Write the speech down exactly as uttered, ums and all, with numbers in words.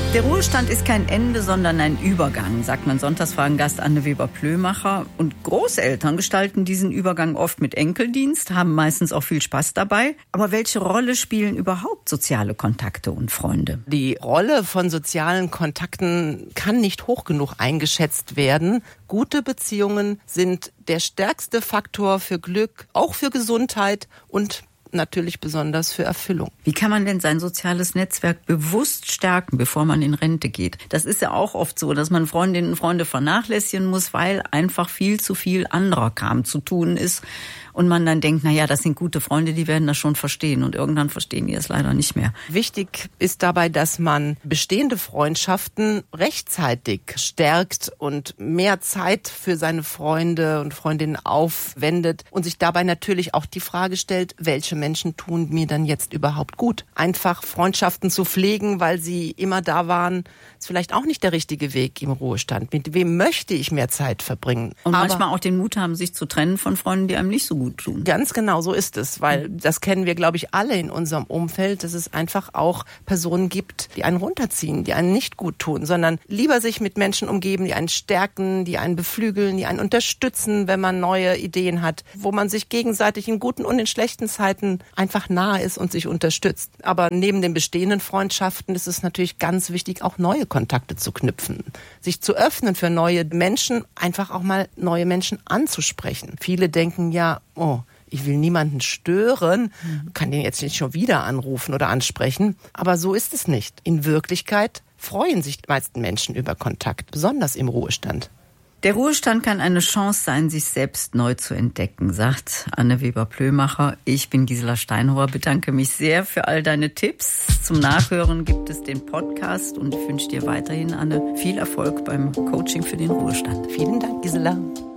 Der Ruhestand ist kein Ende, sondern ein Übergang, sagt mein Sonntagsfragengast Anne Weber-Plömacher. Und Großeltern gestalten diesen Übergang oft mit Enkeldienst, haben meistens auch viel Spaß dabei. Aber welche Rolle spielen überhaupt soziale Kontakte und Freunde? Die Rolle von sozialen Kontakten kann nicht hoch genug eingeschätzt werden. Gute Beziehungen sind der stärkste Faktor für Glück, auch für Gesundheit und natürlich besonders für Erfüllung. Wie kann man denn sein soziales Netzwerk bewusst stärken, bevor man in Rente geht? Das ist ja auch oft so, dass man Freundinnen und Freunde vernachlässigen muss, weil einfach viel zu viel anderer Kram zu tun ist. Und man dann denkt, na ja, das sind gute Freunde, die werden das schon verstehen. Und irgendwann verstehen die es leider nicht mehr. Wichtig ist dabei, dass man bestehende Freundschaften rechtzeitig stärkt und mehr Zeit für seine Freunde und Freundinnen aufwendet und sich dabei natürlich auch die Frage stellt, welche Menschen tun mir dann jetzt überhaupt gut? Einfach Freundschaften zu pflegen, weil sie immer da waren, ist vielleicht auch nicht der richtige Weg im Ruhestand. Mit wem möchte ich mehr Zeit verbringen? Und Aber manchmal auch den Mut haben, sich zu trennen von Freunden, die einem nicht so gut tun. Ganz genau, so ist es, weil das kennen wir, glaube ich, alle in unserem Umfeld, dass es einfach auch Personen gibt, die einen runterziehen, die einen nicht gut tun, sondern lieber sich mit Menschen umgeben, die einen stärken, die einen beflügeln, die einen unterstützen, wenn man neue Ideen hat, wo man sich gegenseitig in guten und in schlechten Zeiten einfach nahe ist und sich unterstützt. Aber neben den bestehenden Freundschaften ist es natürlich ganz wichtig, auch neue Kontakte zu knüpfen, sich zu öffnen für neue Menschen, einfach auch mal neue Menschen anzusprechen. Viele denken ja, oh, ich will niemanden stören, kann den jetzt nicht schon wieder anrufen oder ansprechen. Aber so ist es nicht. In Wirklichkeit freuen sich die meisten Menschen über Kontakt, besonders im Ruhestand. Der Ruhestand kann eine Chance sein, sich selbst neu zu entdecken, sagt Anne Weber-Plömacher. Ich bin Gisela Steinhauer, bedanke mich sehr für all deine Tipps. Zum Nachhören gibt es den Podcast und ich wünsche dir weiterhin, Anne, viel Erfolg beim Coaching für den Ruhestand. Vielen Dank, Gisela.